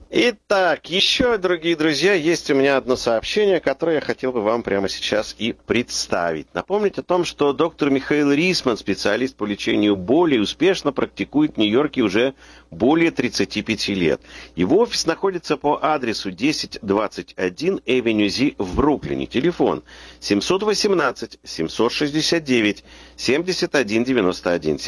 Итак, еще, дорогие друзья, есть у меня одно сообщение, которое я хотел бы вам прямо сейчас и представить. Напомнить о том, что доктор Михаил Рисман, специалист по лечению боли, успешно практикует в Нью-Йорке уже более 35 лет. Его офис находится по адресу 1021 Avenue Z в Бруклине. Телефон 718-769-7191.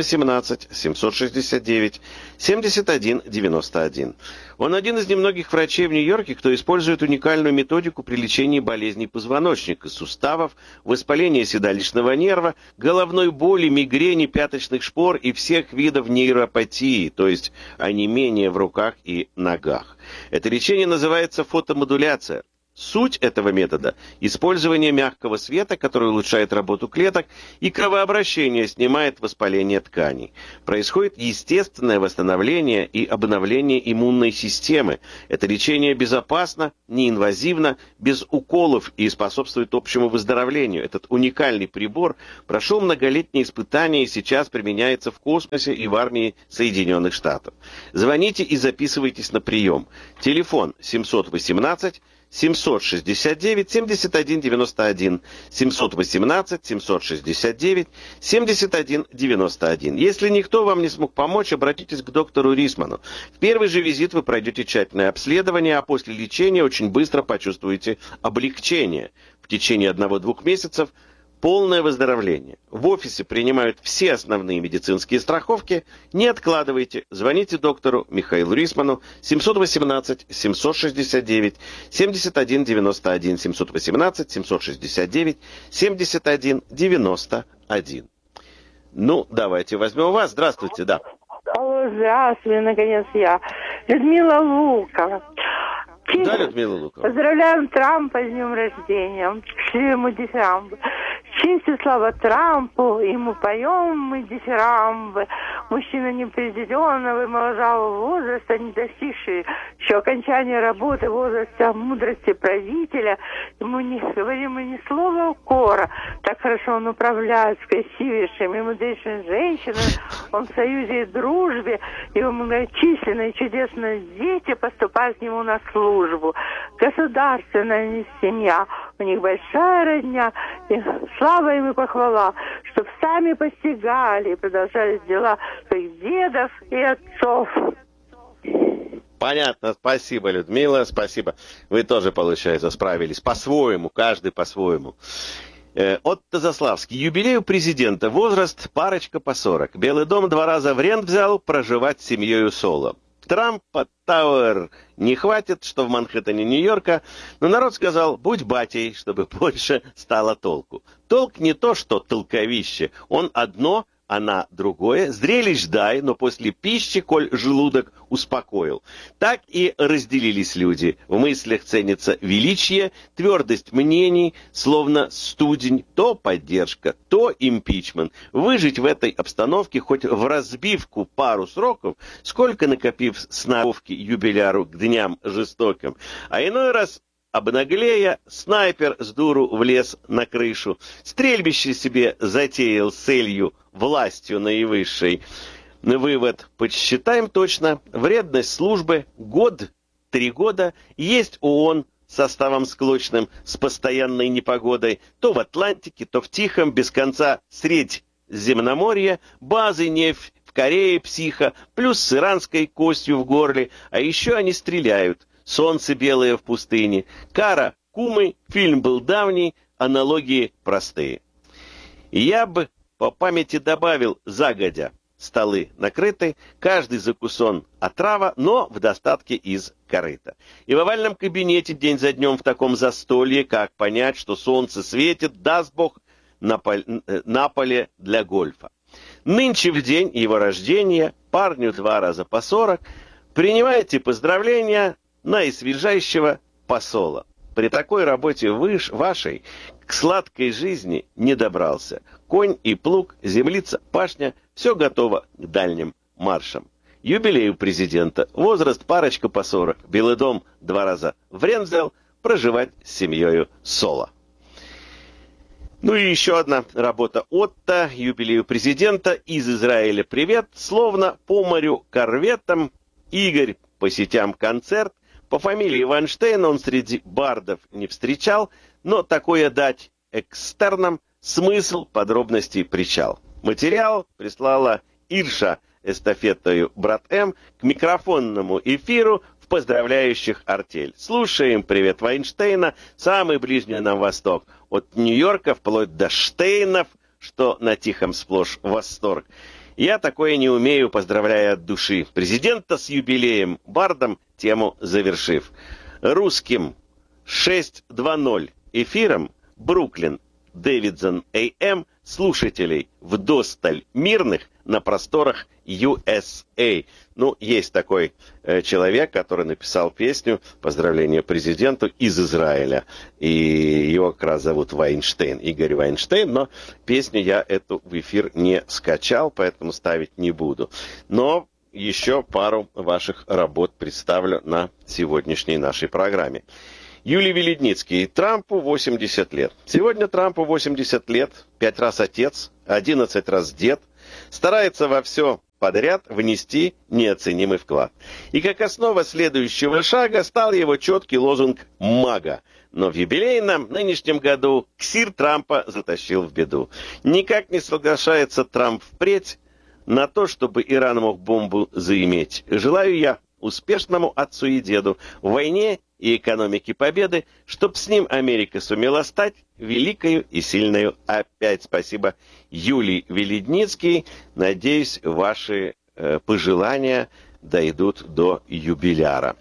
718-769-7191. Он один из немногих врачей в Нью-Йорке, кто использует уникальную методику при лечении болезней позвоночника, суставов, воспаления седалищного нерва, головной боли, мигрени, пяточных шпор и всех видов нейропатии, то есть онемения в руках и ногах. Это лечение называется фотомодуляция. Суть этого метода – использование мягкого света, который улучшает работу клеток, и кровообращение, снимает воспаление тканей. Происходит естественное восстановление и обновление иммунной системы. Это лечение безопасно, неинвазивно, без уколов и способствует общему выздоровлению. Этот уникальный прибор прошел многолетние испытания и сейчас применяется в космосе и в армии Соединенных Штатов. Звоните и записывайтесь на прием. Телефон 718 769 7191 718 769 7191. Если никто вам не смог помочь, обратитесь к доктору Рисману. В первый же визит вы пройдете тщательное обследование, а после лечения очень быстро почувствуете облегчение. В течение 1-2 месяцев полное выздоровление. В офисе принимают все основные медицинские страховки. Не откладывайте. Звоните доктору Михаилу Рисману 718-769-7191 718-769-7191. Ну, давайте возьмем вас. Здравствуйте, да. Алло, здравствуй, наконец я. Людмила Лукова. Да, Людмила Лукова. Поздравляем Трампа с днем рождения. Шлю ему дифирамбы. Честь и слава Трампу, ему поем мы дифирамбы. Мужчина непревзойденного и моложавого возраста, не достигший еще окончания работы, возраста мудрости правителя. Ему не говорим мы ни слова укора. Так хорошо он управляет с красивейшими и мудрейшими женщинами. Он в союзе и дружбе. Его многочисленные чудесные дети поступают к нему на службу. Государственная не семья. У них большая родня. И слава им и похвала, чтоб сами постигали и продолжались дела своих дедов и отцов. Понятно, спасибо, Людмила, спасибо. Вы тоже, получается, справились по-своему, каждый по-своему. Отто Заславский. Юбилей у президента. Возраст парочка по 40. Белый дом 2 раза в рент взял проживать с семьей соло. Трампа Тауэр не хватит, что в Манхэттене Нью-Йорка, но народ сказал, будь батей, чтобы больше стало толку. Толк не то, что толковище, он одно, она другое. Зрелищ дай, но после пищи, коль желудок успокоил. Так и разделились люди. В мыслях ценится величие, твердость мнений, словно студень, то поддержка, то импичмент. Выжить в этой обстановке хоть в разбивку пару сроков, сколько накопив сноровки юбиляру к дням жестоким. А иной раз, обнаглея, снайпер с дуру влез на крышу, стрельбище себе затеял с целью властью наивысшей. Вывод. Подсчитаем точно. Вредность службы 3 года. Есть ООН составом склочным с постоянной непогодой. То в Атлантике, то в Тихом, без конца Средиземноморье. Базы нефть в Корее психа, плюс с иранской костью в горле. А еще они стреляют. Солнце белое в пустыне. Кара, кумы, фильм был давний, аналогии простые. Я бы по памяти добавил загодя. Столы накрыты, каждый закусон отрава, но в достатке из корыта. И в овальном кабинете день за днем в таком застолье, как понять, что солнце светит, даст Бог, на поле для гольфа. Нынче в день его рождения, парню 2 раза по 40, принимайте поздравления наисвежайшего посола. При такой работе вашей к сладкой жизни не добрался. Конь и плуг, землица, пашня – все готово к дальним маршам. Юбилей у президента, возраст парочка по 40, Белый дом 2 раза в рент взял, проживать с семьей соло. Ну и еще одна работа Отто, юбилей у президента, из Израиля привет, словно по морю корветом. Игорь по сетям концерт. По фамилии Вайнштейн он среди бардов не встречал, но такое дать экстерном смысл подробностей причал. Материал прислала Ирша эстафетою «Брат М» к микрофонному эфиру в поздравляющих артель. Слушаем привет Вайнштейна, самый ближний нам восток, от Нью-Йорка вплоть до Штейнов, что на Тихом сплошь восторг. Я такое не умею, поздравляя от души. Президента с юбилеем, бардом тему завершив. Русским 6:20 эфиром Бруклин, Дэвидсон А.М. слушателей вдосталь мирных на просторах USA. Ну, есть такой человек, который написал песню «Поздравление президенту» из Израиля. И его как раз зовут Вайнштейн, Игорь Вайнштейн, но песню я эту в эфир не скачал, поэтому ставить не буду. Но еще пару ваших работ представлю на сегодняшней нашей программе. Юлий Веледницкий. Трампу 80 лет. Сегодня Трампу 80 лет, 5 раз отец, 11 раз дед. Старается во все подряд внести неоценимый вклад. И как основа следующего шага стал его четкий лозунг «МАГА». Но в юбилейном нынешнем году ксир Трампа затащил в беду. Никак не соглашается Трамп впредь на то, чтобы Иран мог бомбу заиметь. Желаю я успешному отцу и деду в войне и экономике победы, чтоб с ним Америка сумела стать великою и сильною опять. Спасибо, Юлий Веледницкий. Надеюсь, ваши пожелания дойдут до юбиляра.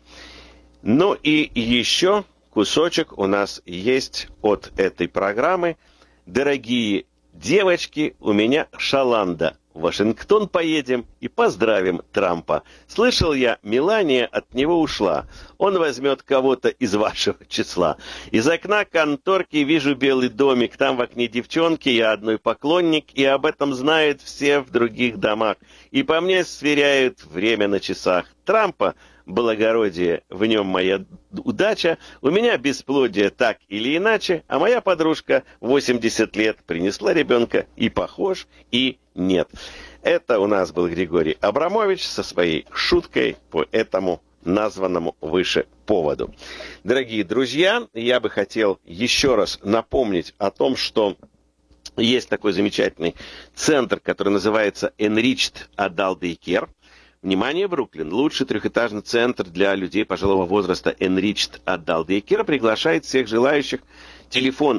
Ну и еще кусочек у нас есть от этой программы. Дорогие девочки, у меня шаланда. В Вашингтон поедем и поздравим Трампа. Слышал я, Мелания от него ушла. Он возьмет кого-то из вашего числа. Из окна конторки вижу белый домик. Там в окне девчонки, я одной поклонник. И об этом знают все в других домах. И по мне сверяют время на часах. Трампа благородие, в нем моя удача. У меня бесплодие так или иначе. А моя подружка 80 лет принесла ребенка и похож, и нет. Это у нас был Григорий Абрамович со своей шуткой по этому названному выше поводу. Дорогие друзья, я бы хотел еще раз напомнить о том, что есть такой замечательный центр, который называется Enriched Adult Daycare. Внимание, Бруклин. Лучший трехэтажный центр для людей пожилого возраста Enriched Adult Daycare приглашает всех желающих. Телефон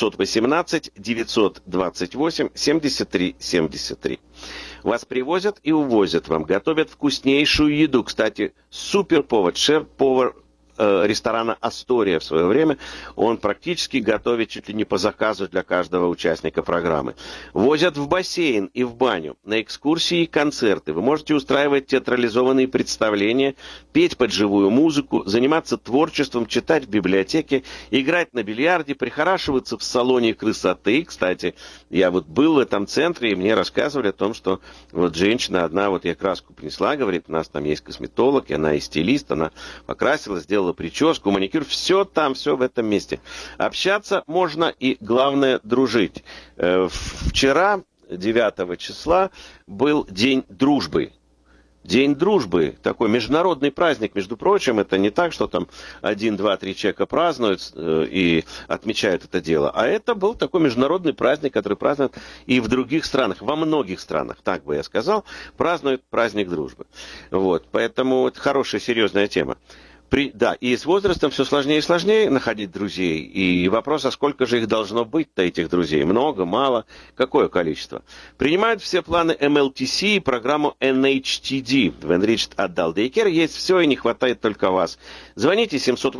718-928-73-73. Вас привозят и увозят вам. Готовят вкуснейшую еду. Кстати, суперповар, шеф-повар ресторана «Астория» в свое время. Он практически готовит чуть ли не по заказу для каждого участника программы. Возят в бассейн и в баню, на экскурсии и концерты. Вы можете устраивать театрализованные представления, петь под живую музыку, заниматься творчеством, читать в библиотеке, играть на бильярде, прихорашиваться в салоне красоты. Кстати, я вот был в этом центре, и мне рассказывали о том, что вот женщина одна, вот я краску принесла, говорит, у нас там есть косметолог, и она и стилист, она покрасила, сделала прическу, маникюр, все там, все в этом месте. Общаться можно и, главное, дружить. Вчера, 9 числа, был День дружбы. День дружбы, такой международный праздник, между прочим, это не так, что там 1, 2, 3 человека празднуют и отмечают это дело, а это был такой международный праздник, который празднуют и в других странах, во многих странах, так бы я сказал, празднуют праздник дружбы. Вот, поэтому это хорошая, серьезная тема. Да, и с возрастом все сложнее и сложнее находить друзей. И вопрос, а сколько же их должно быть-то, этих друзей? Много, мало? Какое количество? Принимают все планы MLTC и программу NHTD. В Enriched Adult Daycare есть все, и не хватает только вас. Звоните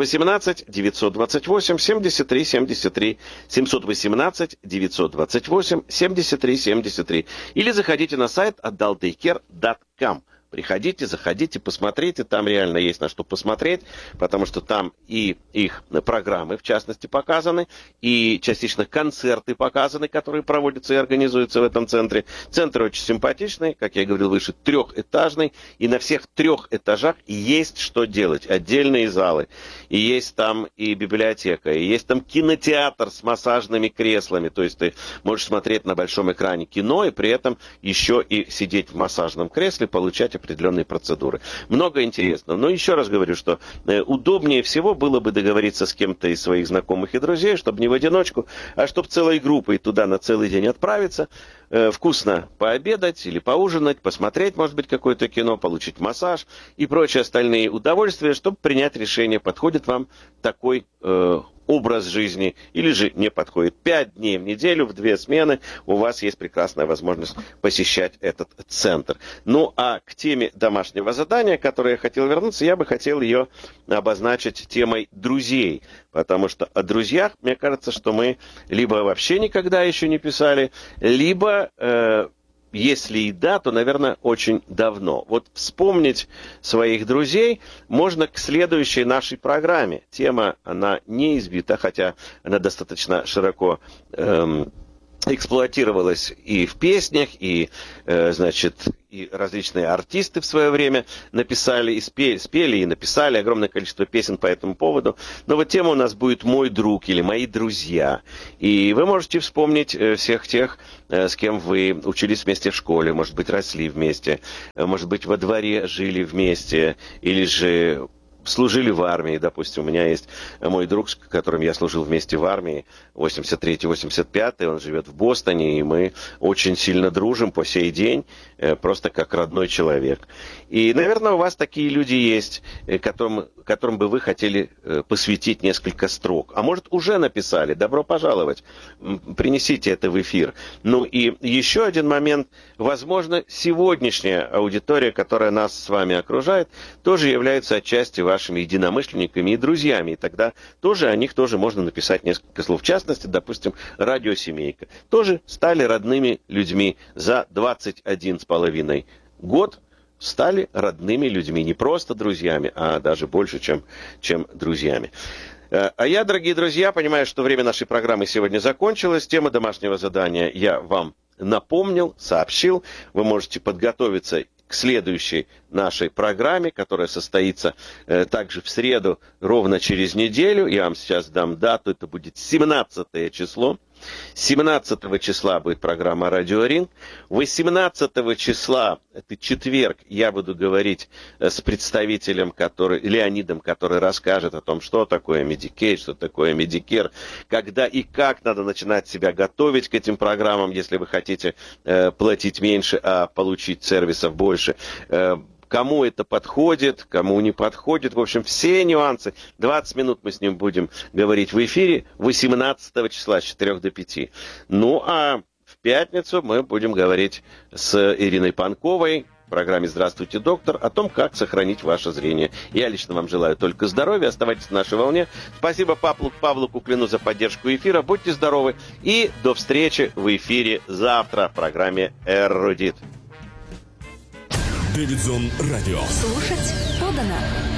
718-928-73-73, 718-928-73-73. Или заходите на сайт adultdaycare.com. Приходите, заходите, посмотрите, там реально есть на что посмотреть, потому что там и их программы, в частности, показаны, и частично концерты показаны, которые проводятся и организуются в этом центре. Центр очень симпатичный, как я и говорил выше, трехэтажный, и на всех 3 этажах есть что делать, отдельные залы, и есть там и библиотека, и есть там кинотеатр с массажными креслами, то есть ты можешь смотреть на большом экране кино, и при этом еще и сидеть в массажном кресле, получать определенные процедуры. Много интересного. Но еще раз говорю, что удобнее всего было бы договориться с кем-то из своих знакомых и друзей, чтобы не в одиночку, а чтобы целой группой туда на целый день отправиться, вкусно пообедать или поужинать, посмотреть, может быть, какое-то кино, получить массаж и прочие остальные удовольствия, чтобы принять решение, подходит вам такой образ жизни или же не подходит. 5 дней в неделю, в 2 смены у вас есть прекрасная возможность посещать этот центр. Ну, а к теме домашнего задания, к которой я хотел вернуться, я бы хотел ее обозначить темой друзей. Потому что о друзьях, мне кажется, что мы либо вообще никогда еще не писали, либо... Если и да, то, наверное, очень давно. Вот вспомнить своих друзей можно к следующей нашей программе. Тема, она не избита, хотя она достаточно широко эксплуатировалась и в песнях, и, и различные артисты в свое время написали, и спели и написали огромное количество песен по этому поводу. Но вот тема у нас будет «Мой друг» или «Мои друзья». И вы можете вспомнить всех тех, с кем вы учились вместе в школе, может быть, росли вместе, может быть, во дворе жили вместе, или же... служили в армии, допустим, у меня есть мой друг, с которым я служил вместе в армии, 83-85, он живет в Бостоне, и мы очень сильно дружим по сей день, просто как родной человек. И, наверное, у вас такие люди есть, которым бы вы хотели посвятить несколько строк. А может, уже написали, добро пожаловать, принесите это в эфир. Ну и еще один момент, возможно, сегодняшняя аудитория, которая нас с вами окружает, тоже является отчасти вашими единомышленниками и друзьями. И тогда тоже о них тоже можно написать несколько слов. В частности, допустим, радиосемейка. Тоже стали родными людьми за 21,5 год. Стали родными людьми. Не просто друзьями, а даже больше, чем друзьями. А я, дорогие друзья, понимаю, что время нашей программы сегодня закончилось. Тема домашнего задания я вам напомнил, сообщил. Вы можете подготовиться к следующей нашей программе, которая состоится также в среду, ровно через неделю. Я вам сейчас дам дату, это будет 17 число. 17 числа будет программа «Радио Ринг». 18 числа, это четверг, я буду говорить с представителем, Леонидом, который расскажет о том, что такое Medicaid, что такое Medicare, когда и как надо начинать себя готовить к этим программам, если вы хотите платить меньше, а получить сервисов больше. Кому это подходит, кому не подходит. В общем, все нюансы. 20 минут мы с ним будем говорить в эфире 18 числа с 4 до 5. Ну, а в пятницу мы будем говорить с Ириной Панковой в программе «Здравствуйте, доктор» о том, как сохранить ваше зрение. Я лично вам желаю только здоровья. Оставайтесь на нашей волне. Спасибо Павлу Куклину за поддержку эфира. Будьте здоровы. И до встречи в эфире завтра в программе «Эрудит». Дэвидсон Радио. Слушать подано.